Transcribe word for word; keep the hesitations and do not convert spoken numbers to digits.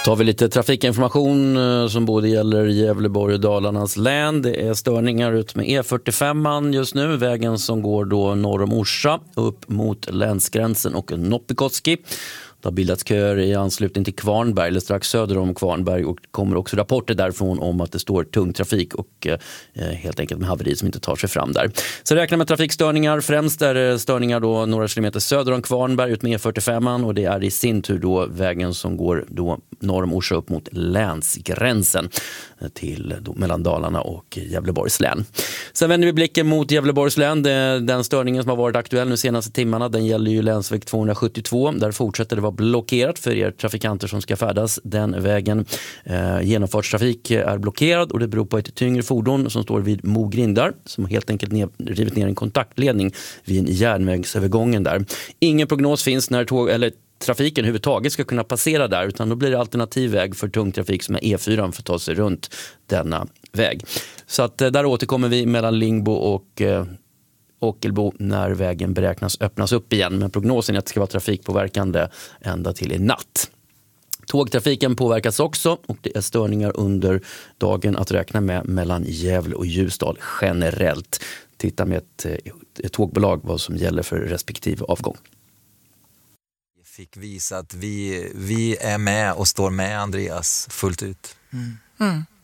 Tar vi lite trafikinformation eh, som både gäller Gävleborg och Dalarnas län. Det är störningar ut med E fyrtiofem just nu. Vägen som går då norr om Orsa upp mot länsgränsen och Noppikoski. Det har bildats köer i anslutning till Kvarnberg eller strax söder om Kvarnberg och kommer också rapporter därifrån om att det står tung trafik och eh, helt enkelt med haveri som inte tar sig fram där. Så räknar med trafikstörningar. Främst är det störningar då några kilometer söder om Kvarnberg ut med E fyrtiofem och det är i sin tur då vägen som går då norr om Orsa upp mot länsgränsen till då, mellan Dalarna och Gävleborgs län. Sen vänder vi blicken mot Gävleborgs län. Det, den störningen som har varit aktuell de senaste timmarna, den gäller ju länsväg tvåhundrasjuttiotvå. Där fortsätter det vara blockerat för er trafikanter som ska färdas den vägen. Eh, genomfartstrafik är blockerad och det beror på ett tyngre fordon som står vid Mogrindar som helt enkelt ner, rivit ner en kontaktledning vid en järnvägsövergången där. Ingen prognos finns när tåg, eller trafiken överhuvudtaget ska kunna passera där, utan då blir det alternativ väg för tung trafik som är E fyra för att ta sig runt denna väg. Så att där återkommer vi mellan Lingbo och eh, Ockelbo när vägen beräknas öppnas upp igen. Men prognosen är att det ska vara trafikpåverkande ända till i natt. Tågtrafiken påverkas också och det är störningar under dagen att räkna med mellan Gävle och Ljusdal generellt. Titta med ett, ett tågbolag vad som gäller för respektive avgång. Fick visa att vi, vi är med och står med Andreas fullt ut. Mm. Mm.